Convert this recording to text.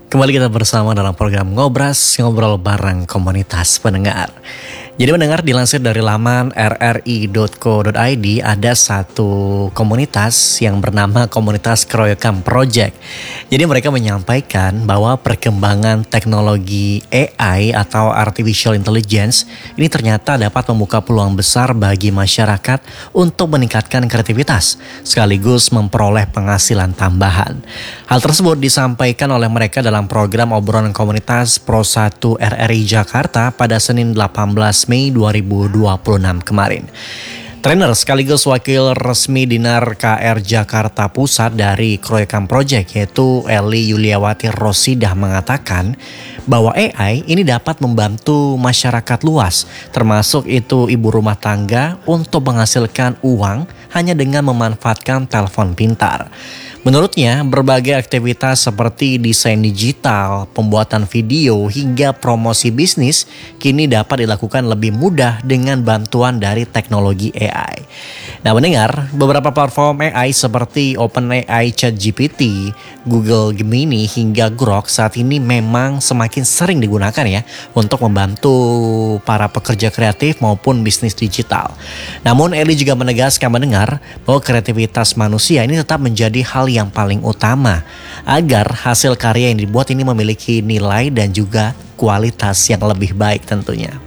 Kembali kita bersama dalam program Ngobras, ngobrol bareng komunitas pendengar. Jadi mendengar, dilansir dari laman rri.co.id, ada satu komunitas yang bernama Komunitas Keroyokan Project. Jadi mereka menyampaikan bahwa perkembangan teknologi AI atau Artificial Intelligence ini ternyata dapat membuka peluang besar bagi masyarakat untuk meningkatkan kreativitas sekaligus memperoleh penghasilan tambahan. Hal tersebut disampaikan oleh mereka dalam program obrolan komunitas Pro 1 RRI Jakarta pada Senin 18 Mei 2026 kemarin. Trainer sekaligus wakil resmi Dinar KR Jakarta Pusat dari Keroyokan Project yaitu Eli Yuliawati Rosidah mengatakan bahwa AI ini dapat membantu masyarakat luas, termasuk itu ibu rumah tangga untuk menghasilkan uang hanya dengan memanfaatkan telepon pintar. Menurutnya, berbagai aktivitas seperti desain digital, pembuatan video, hingga promosi bisnis kini dapat dilakukan lebih mudah dengan bantuan dari teknologi AI. Nah mendengar, beberapa platform AI seperti OpenAI ChatGPT, Google Gemini, hingga Grok saat ini memang semakin sering digunakan ya untuk membantu para pekerja kreatif maupun bisnis digital. Namun Eli juga menegaskan mendengar bahwa kreativitas manusia ini tetap menjadi hal yang paling utama agar hasil karya yang dibuat ini memiliki nilai dan juga kualitas yang lebih baik tentunya.